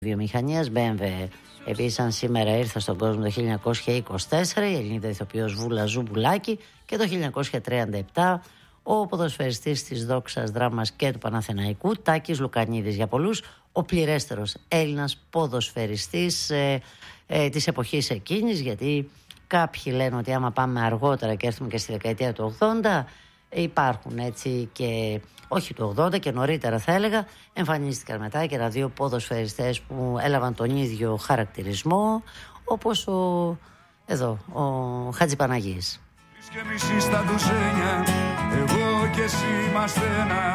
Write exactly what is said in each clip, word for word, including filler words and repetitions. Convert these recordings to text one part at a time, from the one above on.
βιομηχανίας μπι εμ ντάμπλιου. Επίσης, αν σήμερα ήρθε στον κόσμο το χίλια εννιακόσια είκοσι τέσσερα η Ελληνίδα ηθοποιός Βούλα Ζουμπουλάκη και το χίλια εννιακόσια τριάντα επτά ο ποδοσφαιριστής της Δόξας Δράμας και του Παναθηναϊκού Τάκης Λουκανίδης, για πολλούς ο πληρέστερος Έλληνας ποδοσφαιριστής ε, ε, της εποχής εκείνης, γιατί κάποιοι λένε ότι άμα πάμε αργότερα και έρθουμε και στη δεκαετία του ογδόντα, υπάρχουν έτσι και όχι του ογδόντα και νωρίτερα θα έλεγα, εμφανίστηκαν μετά και τα δύο ποδοσφαιριστές που έλαβαν τον ίδιο χαρακτηρισμό, όπως ο, εδώ, ο Χατζηπαναγής. Και μισή στα ντουζένια, εγώ και εσύ είμαστε ένα.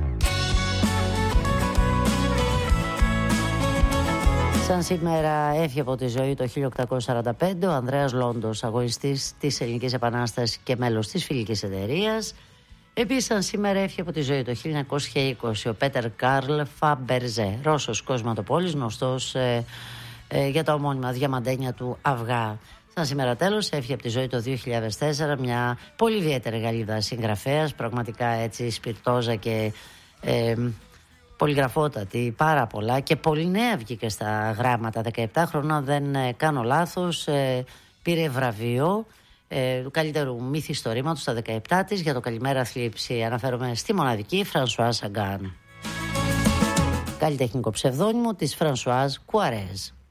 Σαν σήμερα έφυγε από τη ζωή το χίλια οκτακόσια σαράντα πέντε ο Ανδρέας Λόντος, αγωνιστής της Ελληνικής Επανάστασης και μέλος της Φιλικής Εταιρείας. Επίσης, σαν σήμερα έφυγε από τη ζωή το χίλια εννιακόσια είκοσι ο Πέτερ Καρλ Φαμπερζέ, Ρώσος κοσματοπόλης, γνωστός ε, ε, για τα ομώνυμα διαμαντένια του αυγά. Σαν σήμερα τέλος έφυγε από τη ζωή το δύο χιλιάδες τέσσερα μια πολύ ιδιαίτερη Γαλλίδα συγγραφέας, πραγματικά έτσι σπιρτόζα και ε, πολυγραφότατη, πάρα πολλά και πολύ νέα βγήκε στα γράμματα, δεκαεπτά χρονών δεν ε, κάνω λάθος, ε, πήρε βραβείο ε, του καλύτερου μυθιστορήματος στα δεκαεπτά της για το Καλημέρα Θλίψη. Αναφέρομαι στη μοναδική Φρανσουάζ Σαγκάν, καλλιτεχνικό ψευδόνυμο της Φρανσουάζ Κουαρέζ.